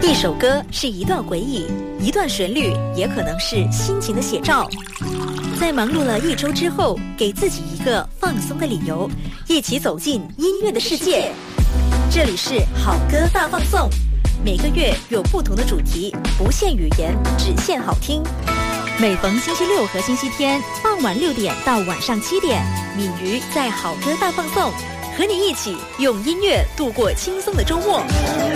一首歌是一段回忆，一段旋律也可能是心情的写照。在忙碌了一周之后，给自己一个放松的理由，一起走进音乐的世界。这里是好歌大放送，每个月有不同的主题，不限语言，只限好听。每逢星期六和星期天傍晚6点到晚上7点，敏瑜在好歌大放送，和你一起用音乐度过轻松的周末。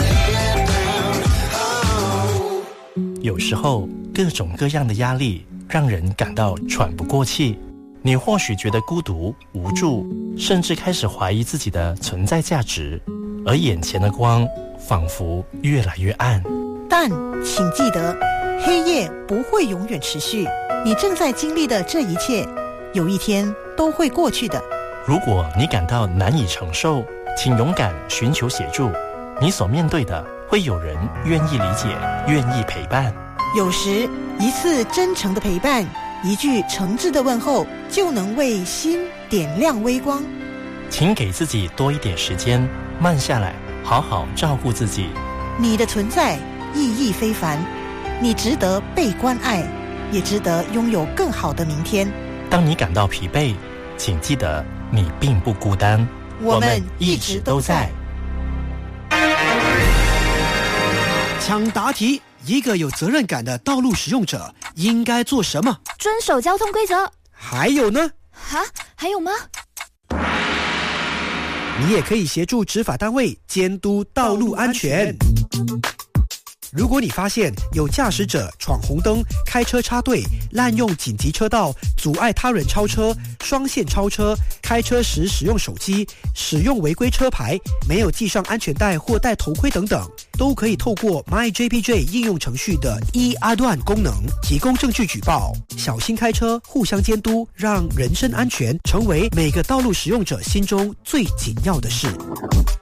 有时候各种各样的压力让人感到喘不过气，你或许觉得孤独无助，甚至开始怀疑自己的存在价值，而眼前的光仿佛越来越暗。 但请记得，黑夜不会永远持续，你正在经历的这一切，有一天都会过去的。 如果你感到难以承受，请勇敢寻求协助，你所面对的会有人愿意理解，愿意陪伴。 有时一次真诚的陪伴，一句诚挚的问候，就能为心点亮微光。 请给自己多一点时间，慢下来，好好照顾自己。 你的存在意义非凡，你值得被关爱，也值得拥有更好的明天。 当你感到疲惫，请记得你并不孤单， 我们一直都在。 抢答题，一个有责任感的道路使用者应该做什么？ 遵守交通规则。 还有呢？ 还有吗？ 你也可以协助执法单位监督道路安全。如果你发现有驾驶者闯红灯、开车插队、滥用紧急车道、阻碍他人超车、双线超车、开车时使用手机、使用违规车牌、没有系上安全带或戴头盔等等，都可以透过 MyJPJ 应用程序的阿段功能提供证据举报。小心开车，互相监督，让人身安全成为每个道路使用者心中最紧要的事。